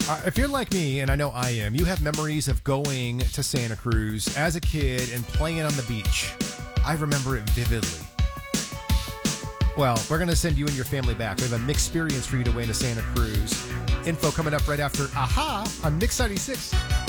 If you're like me, and I know I am, you have memories of going to Santa Cruz as a kid and playing on the beach. I remember it vividly. Well, we're going to send you and your family back. We have a mixed experience for you to win to Santa Cruz. Info coming up right after Aha on Mix 96.